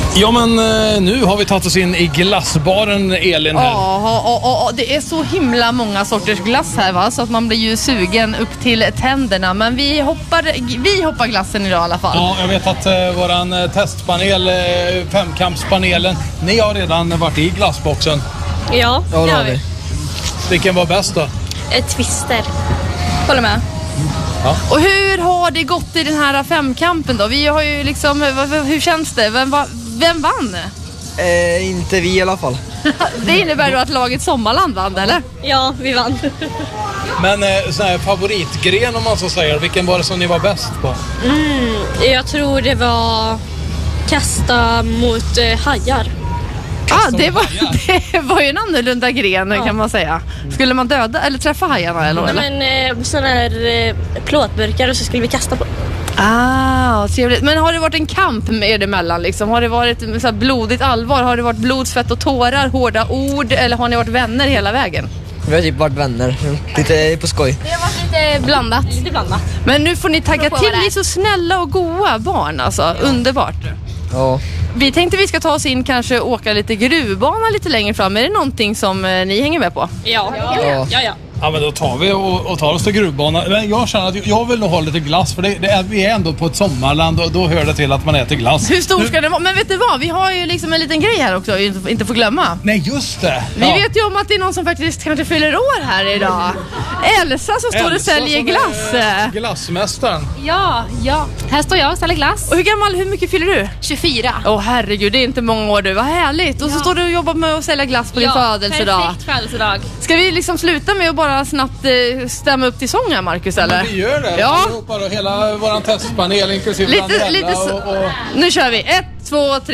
Ja, men nu har vi tagit oss in i glassbaren, Elin här. Ja, det är så himla många sorters glass här, va? Så att man blir ju sugen upp till tänderna. Men vi hoppar glassen idag i alla fall. Ja, jag vet att våran testpanel, femkampspanelen, ni har redan varit i glassboxen. Ja, det har vi. Vilken var bäst då? Twister. Håller med. Ja. Och hur har det gått i den här femkampen då? Vi har ju liksom, hur känns det? Vem vann? Inte vi i alla fall. Det innebär då att laget Sommarland vann, eller? Ja, vi vann. Men sån här favoritgren, om man så säger, vilken var det som ni var bäst på? Jag tror det var kasta mot hajar. Det var ju en annorlunda gren, kan man säga. Skulle man döda eller träffa hajarna? Eller? Men sådana här plåtburkar och så skulle vi kasta på. Trevligt. Men har det varit en kamp med er emellan? Liksom? Har det varit så här blodigt allvar? Har det varit blod, svett och tårar, hårda ord? Eller har ni varit vänner hela vägen? Vi har typ varit vänner. Lite på skoj. Det har varit lite blandat. Men nu får ni tagga till. Ni är så snälla och goa barn, alltså. Ja. Underbart. Ja. Vi tänkte vi ska ta oss in, kanske åka lite gruvbana lite längre fram. Är det någonting som ni hänger med på? Ja. Ja, men då tar vi och tar oss till gruvbanan. Men jag känner att jag vill nog ha lite glass, för vi är ändå på ett sommarland och då hör det till att man äter glass. Hur stor ska det vara? Men vet du vad? Vi har ju liksom en liten grej här också, inte får glömma. Nej, just det. Vi vet ju om att det är någon som faktiskt kanske fyller år här idag. Elsa som står och säljer glass. Glassmästaren. Ja. Här står jag och säljer glass. Och hur mycket fyller du? 24. Herregud, det är inte många år du. Vad härligt. Och så står du och jobbar med att sälja glass på din födelsedag. Perfekt födelsedag. Ska vi liksom sluta med att bara snabbt stämma upp till sång här, Marcus, eller? Men vi gör det. Ja. Allihopa då, hela våran testpanel inklusive lite och... Nu kör vi. 1, 2, 3.